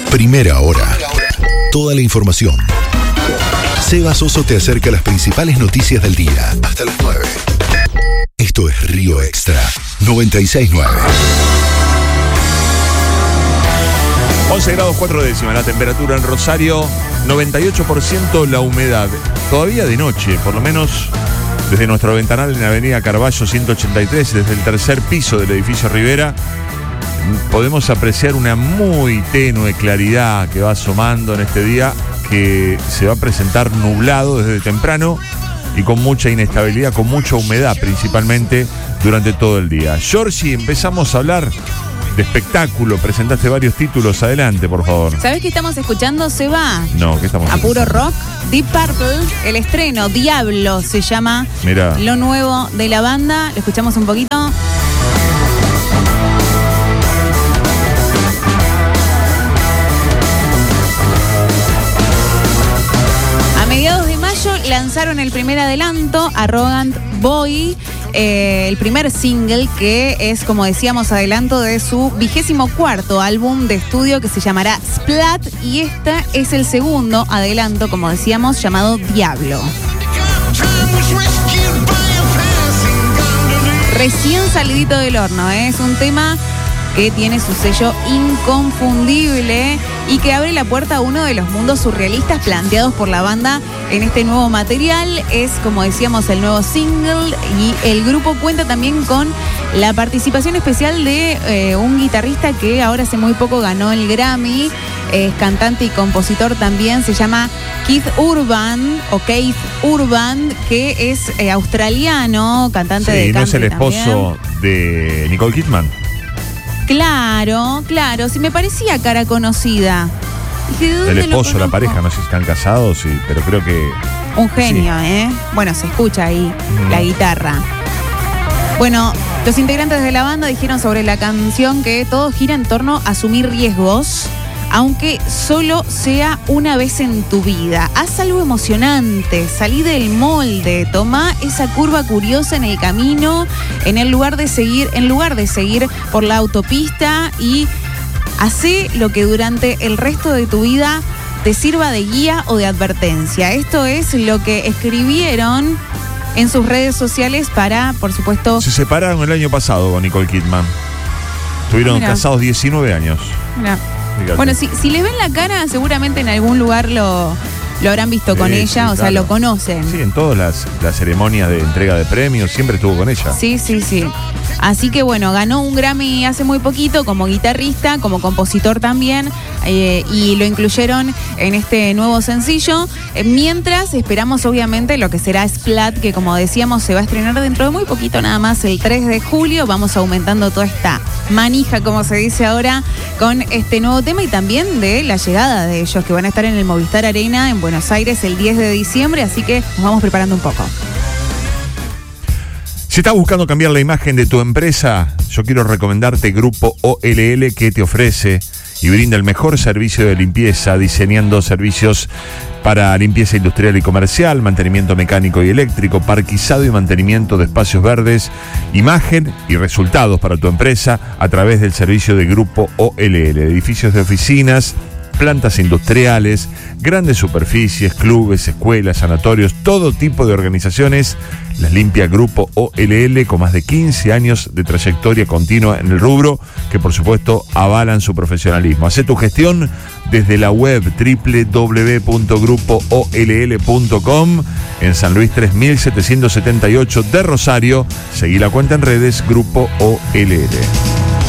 Primera hora. Toda la información. Seba Soso te acerca las principales noticias del día. Hasta las 9. Esto es Río Extra 96.9. 11 grados 4 décimas la temperatura en Rosario, 98% la humedad. Todavía de noche, por lo menos desde nuestro ventanal en Avenida Carballo 183, desde el tercer piso del edificio Rivera, podemos apreciar una muy tenue claridad que va asomando en este día, que se va a presentar nublado desde temprano y con mucha inestabilidad, con mucha humedad principalmente durante todo el día. Giorgi, empezamos a hablar de espectáculo, presentaste varios títulos, adelante por favor. ¿Sabés qué estamos escuchando, Seba? No, ¿qué estamos a escuchando? puro rock. Deep Purple, el estreno, Diablo se llama. Mirá. Lo nuevo de la banda, lo escuchamos un poquito. A mediados de mayo lanzaron el primer adelanto, Arrogant Boy, el primer single que es, como decíamos, adelanto de su 24º álbum de estudio que se llamará Splat, y este es el segundo adelanto, como decíamos, llamado Diablo. Recién salidito del horno, es un tema que tiene su sello inconfundible y que abre la puerta a uno de los mundos surrealistas planteados por la banda en este nuevo material. Es, como decíamos, el nuevo single, y el grupo cuenta también con la participación especial de un guitarrista que ahora hace muy poco ganó el Grammy, es cantante y compositor también, se llama Keith Urban, que es australiano, cantante de country. ¿No es el esposo también de Nicole Kidman? Claro, sí me parecía cara conocida. Dije, ¿de dónde El esposo, lo la conozco? pareja, no sé si están casados, sí, pero creo que... Un genio, sí. Bueno, se escucha ahí la guitarra. Bueno, los integrantes de la banda dijeron sobre la canción que todo gira en torno a asumir riesgos, aunque solo sea una vez en tu vida. Haz algo emocionante, salí del molde, tomá esa curva curiosa en el camino, en lugar de seguir por la autopista, y hacé lo que durante el resto de tu vida te sirva de guía o de advertencia. Esto es lo que escribieron en sus redes sociales para, por supuesto... Se separaron el año pasado con Nicole Kidman. Estuvieron casados 19 años. Mirá. Fíjate. Bueno, si les ven la cara, seguramente en algún lugar lo habrán visto con ella, sí, o sea, claro. lo conocen. Sí, en todas las ceremonias de entrega de premios siempre estuvo con ella. Sí. Así que bueno, ganó un Grammy hace muy poquito como guitarrista, como compositor también, y lo incluyeron en este nuevo sencillo. Mientras esperamos obviamente lo que será Splat, que como decíamos se va a estrenar dentro de muy poquito, nada más el 3 de julio. Vamos aumentando toda esta manija, como se dice ahora, con este nuevo tema, y también de la llegada de ellos, que van a estar en el Movistar Arena en Buenos Aires el 10 de diciembre, así que nos vamos preparando un poco. Si estás buscando cambiar la imagen de tu empresa, yo quiero recomendarte Grupo OLL, que te ofrece y brinda el mejor servicio de limpieza, diseñando servicios para limpieza industrial y comercial, mantenimiento mecánico y eléctrico, parquizado y mantenimiento de espacios verdes, imagen y resultados para tu empresa a través del servicio de Grupo OLL, edificios de oficinas, plantas industriales, grandes superficies, clubes, escuelas, sanatorios, todo tipo de organizaciones. Las limpia Grupo OLL, con más de 15 años de trayectoria continua en el rubro, que por supuesto avalan su profesionalismo. Hacé tu gestión desde la web www.grupooll.com, en San Luis 3778 de Rosario. Seguí la cuenta en redes Grupo OLL.